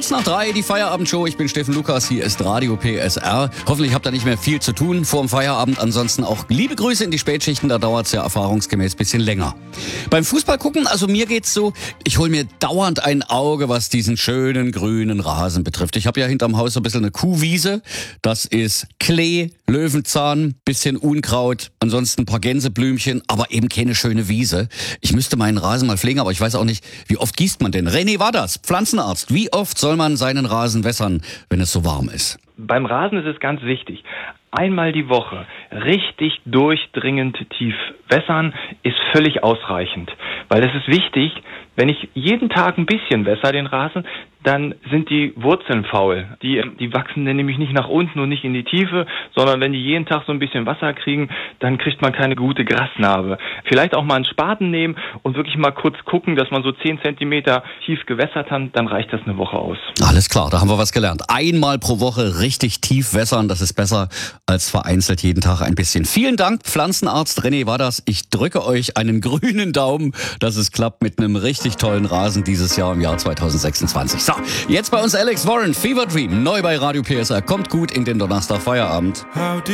Kurz nach 3 die Feierabendshow. Ich bin Steffen Lukas, hier ist Radio PSR. Hoffentlich habt ihr nicht mehr viel zu tun vor dem Feierabend. Ansonsten auch liebe Grüße in die Spätschichten, da dauert es ja erfahrungsgemäß ein bisschen länger. Beim Fußball gucken, also mir geht's so, ich hole mir dauernd ein Auge, was diesen schönen grünen Rasen betrifft. Ich habe ja hinterm Haus so ein bisschen eine Kuhwiese. Das ist Klee, Löwenzahn, bisschen Unkraut, ansonsten ein paar Gänseblümchen, aber eben keine schöne Wiese. Ich müsste meinen Rasen mal pflegen, aber ich weiß auch nicht, wie oft gießt man denn? René Wadders, Pflanzenarzt. Wie oft soll man seinen Rasen wässern, wenn es so warm ist? Beim Rasen ist es ganz wichtig. Einmal die Woche richtig durchdringend tief wässern ist völlig ausreichend. Weil es ist wichtig, wenn ich jeden Tag ein bisschen wässere den Rasen, dann sind die Wurzeln faul. Die wachsen dann nämlich nicht nach unten und nicht in die Tiefe, sondern wenn die jeden Tag so ein bisschen Wasser kriegen, dann kriegt man keine gute Grasnarbe. Vielleicht auch mal einen Spaten nehmen und wirklich mal kurz gucken, dass man so 10 Zentimeter tief gewässert hat, dann reicht das eine Woche aus. Alles klar, da haben wir was gelernt. Einmal pro Woche richtig tief wässern, das ist besser als vereinzelt jeden Tag ein bisschen. Vielen Dank, Pflanzenarzt René Wadders. Ich drücke euch einen grünen Daumen, dass es klappt mit einem richtig tollen Rasen dieses Jahr im Jahr 2026. So, jetzt bei uns Alex Warren, Fever Dream, neu bei Radio PSR. Kommt gut in den Donnerstag Feierabend.